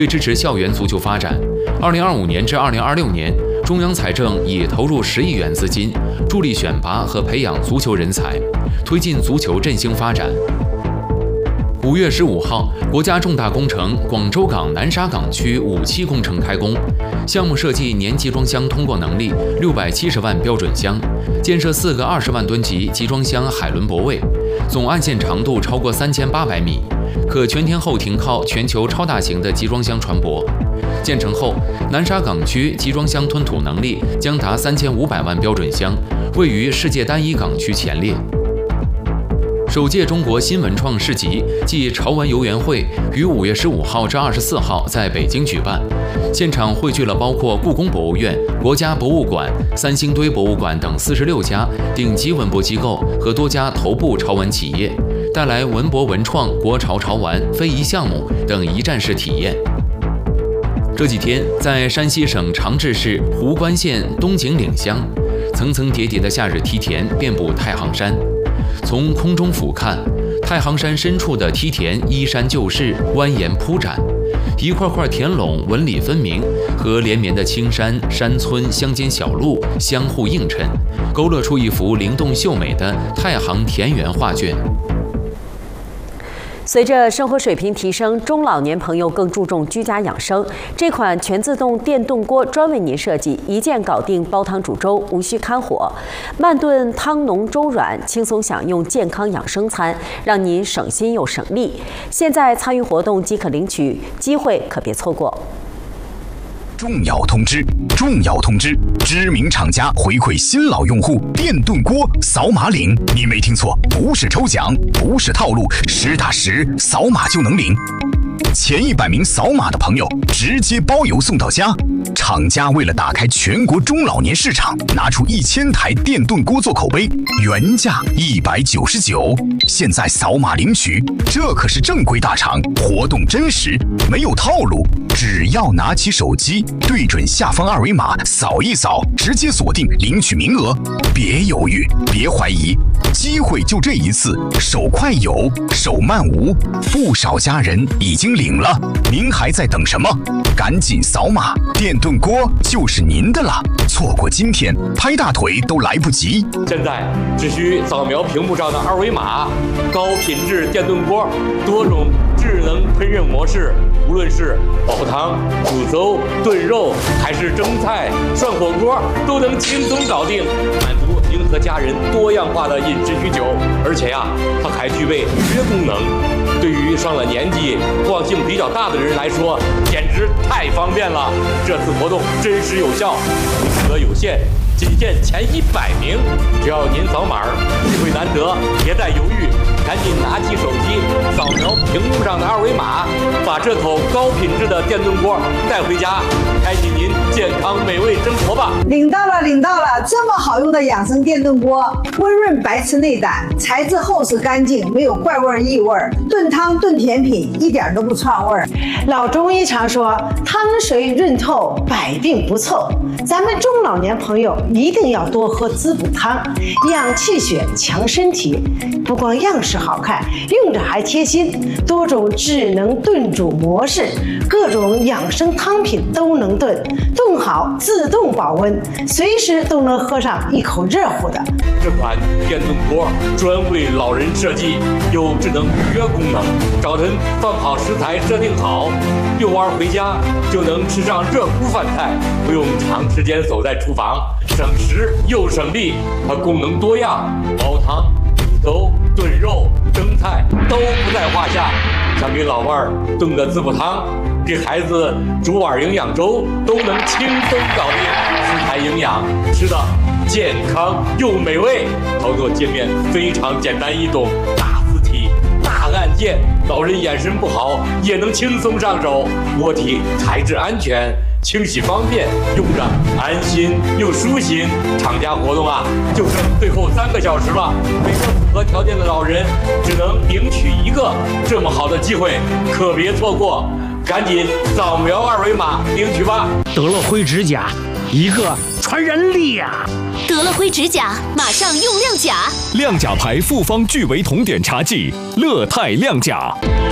为支持校园足球发展，2025年至2026年，中央财政已投入10亿元资金，助力选拔和培养足球人才，推进足球振兴发展。5月15号，国家重大工程广州港南沙港区5期工程开工，项目设计年集装箱通过能力670万标准箱，建设4个20万吨级集装箱海轮泊位，总岸线长度超过3800米，可全天候停靠全球超大型的集装箱船舶。建成后，南沙港区集装箱吞吐能力将达3500万标准箱，位于世界单一港区前列。首届中国新文创市集暨潮玩游园会于5月15号至24号在北京举办，现场汇聚了包括故宫博物院、国家博物馆、三星堆博物馆等46家顶级文博机构和多家头部潮玩企业，带来文博文创、国潮潮玩、非遗项目等一站式体验。这几天，在山西省长治市壶关县东井岭乡，层层叠叠的夏日梯田遍布太行山。从空中俯瞰，太行山深处的梯田依山就势，蜿蜒铺展，一块块田垄纹理分明，和连绵的青山、山村、乡间小路相互映衬，勾勒出一幅灵动秀美的太行田园画卷。 随着生活水平提升，中老年朋友更注重居家养生。这款全自动电炖锅专为您设计，一键搞定煲汤煮粥，无需看火，慢炖汤浓粥软，轻松享用健康养生餐，让您省心又省力。现在参与活动即可领取，机会可别错过。 重要通知！重要通知！知名厂家回馈新老用户电炖锅扫码领，你没听错，不是抽奖，不是套路，实打实扫码就能领。前100名扫码的朋友直接包邮送到家。厂家为了打开全国中老年市场，拿出1000台电炖锅做口碑，原价199，现在扫码领取，这可是正规大厂，活动真实，没有套路。只要拿起手机，对准下方2维码扫一扫，直接锁定领取名额。别犹豫，别怀疑，机会就这一次，手快有，手慢无。不少家人已经领了，您还在等什么？赶紧扫码，电炖锅就是您的了。错过今天，拍大腿都来不及。 现在只需扫描屏幕上的2维码，高品质电炖锅，多种智能烹饪模式，无论是煲汤、煮粥、炖肉，还是蒸菜、涮火锅，都能轻松搞定，满足您和家人多样化的饮食需求。而且它还具备预约功能，对于上了年纪、惯性比较大的人来说，简直太方便了。这次活动真实有效，名额有限，仅限前100名。只要您扫码，机会难得，别再犹豫，赶紧拿起手机，扫描屏幕上的2维码，把这口高品质的电炖锅带回家，开启您健康美味生活吧！ 领到了，领到了！这么好用的养生电炖锅，温润白瓷内胆，材质厚实干净，没有怪味异味，炖汤炖甜品一点都不串味儿。 老中医常说，汤水润透，百病不凑。咱们中老年朋友一定要多喝滋补汤，养气血，强身体。不光样式好看，用着还贴心，多种智能炖煮模式，各种养生汤品都能炖，炖好自动保温，随时都能喝上一口热乎的。 这款电炖锅专为老人设计，有智能预约功能，早晨放好食材设定好，遛弯回家就能吃上热乎饭菜，不用长时间守在厨房，省时又省力。它功能多样，煲汤、煮粥、炖肉、蒸菜都不在话下。想给老伴儿炖个滋补汤，给孩子煮碗营养粥，都能轻松搞定。食材营养，吃的健康又美味。操作界面非常简单易懂，大字体、大按键，老人眼神不好也能轻松上手。锅体材质安全，清洗方便，用着安心又舒心。厂家活动就剩最后3个小时了，每个符合条件的老人只能领取1个，这么好的机会可别错过，赶紧扫描2维码领取吧。 德乐辉指甲，一个传染力呀！ 德乐辉指甲，马上用亮甲。 亮甲牌复方聚维酮碘茶剂，乐泰亮甲。